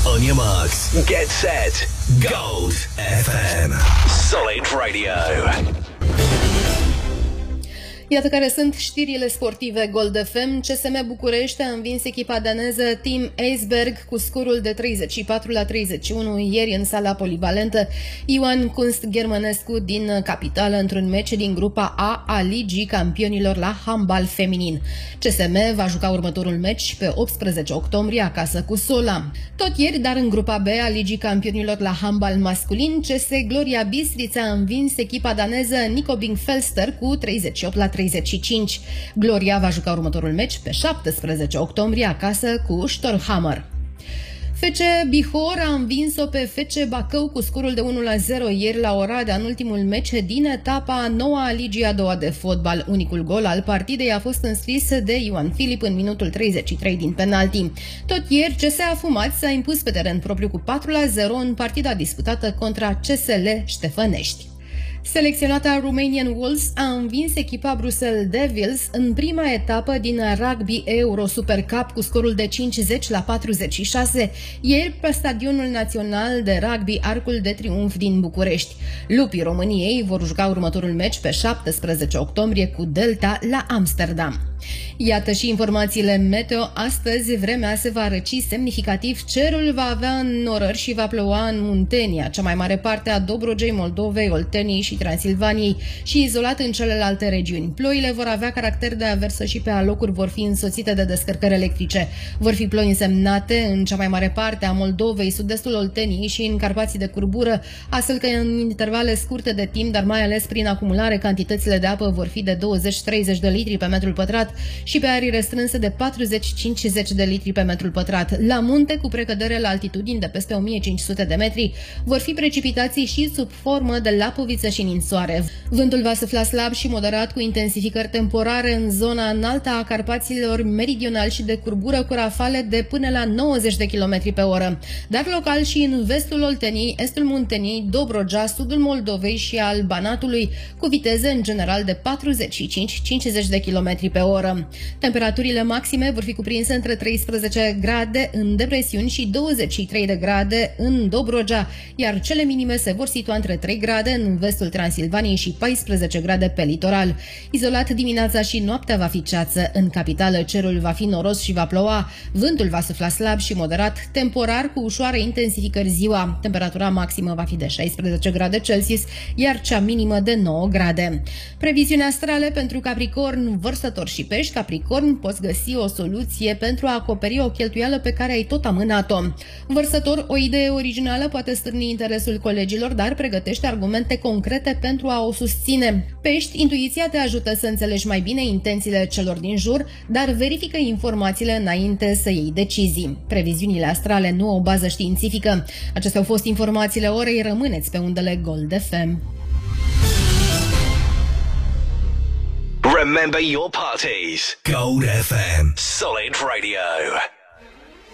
On your marks, get set, Gold FM. Solid Radio. Iată care sunt știrile sportive Gold FM. CSM București a învins echipa daneză Team Eisberg cu scorul de 34-31 ieri în sala polivalentă Ioan Kunst Germănescu din capitală într-un meci din grupa A Ligii Campionilor la handbal feminin. CSM va juca următorul meci pe 18 octombrie acasă cu Sola. Tot ieri, dar în grupa B a Ligii Campionilor la handbal masculin, CS Gloria Bistrița a învins echipa daneză Nykøbing Falster cu 38-35. Gloria va juca următorul meci pe 17 octombrie acasă cu Storhamar. FC Bihor a învins-o pe FC Bacău cu scorul de 1-0 ieri la Oradea în ultimul meci din etapa 9 a Ligii a doua de fotbal. Unicul gol al partidei a fost înscris de Ioan Filip în minutul 33 din penalti. Tot ieri, CS Afumați s-a impus pe teren propriu cu 4-0 în partida disputată contra CSL Ștefănești. Selecționata Romanian Wolves a învins echipa Bruxelles Devils în prima etapă din Rugby Euro Super Cup cu scorul de 50-46 ieri pe Stadionul Național de Rugby Arcul de Triunf din București. Lupii României vor juca următorul meci pe 17 octombrie cu Delta la Amsterdam. Iată și informațiile meteo. Astăzi vremea se va răci semnificativ, cerul va avea înnorări și va ploua în Muntenia, cea mai mare parte a Dobrogei, Moldovei, Olteniei și Transilvaniei și izolat în celelalte regiuni. Ploile vor avea caracter de aversă și pe alocuri vor fi însoțite de descărcări electrice. Vor fi ploi însemnate în cea mai mare parte a Moldovei, sud-estul Olteniei și în Carpații de curbură, astfel că în intervale scurte de timp, dar mai ales prin acumulare, cantitățile de apă vor fi de 20-30 de litri pe metrul pătrat și pe arii restrânse de 40-50 de litri pe metrul pătrat. La munte, cu precădere la altitudini de peste 1500 de metri, vor fi precipitații și sub formă de lapoviță și ninsoare. Vântul va sufla slab și moderat cu intensificări temporare în zona înaltă a Carpaților meridionali și de curbură cu rafale de până la 90 de km pe oră. Dar local și în vestul Olteniei, estul Munteniei, Dobrogea, sudul Moldovei și al Banatului, cu viteze în general de 45-50 de km pe oră. Temperaturile maxime vor fi cuprinse între 13 grade în depresiuni și 23 de grade în Dobrogea, iar cele minime se vor situa între 3 grade în vestul Transilvaniei și 14 grade pe litoral. Izolat dimineața și noaptea va fi ceață. În capitală cerul va fi noros și va ploua. Vântul va sufla slab și moderat, temporar cu ușoare intensificări ziua. Temperatura maximă va fi de 16 grade Celsius, iar cea minimă de 9 grade. Previziuni astrale pentru Capricorn, Vărsător și Pești. Capricorn, poți găsi o soluție pentru a acoperi o cheltuială pe care ai tot amânat-o. Vărsător, o idee originală poate stârni interesul colegilor, dar pregătește argumente concrete pentru a o susține. Pești, intuiția te ajută să înțelegi mai bine intențiile celor din jur, dar verifică informațiile înainte să iei decizii. Previziunile astrale nu au bază științifică. Acestea au fost informațiile orei. Rămâneți pe undele Gold FM. Remember your parties. Gold FM. Solid Radio.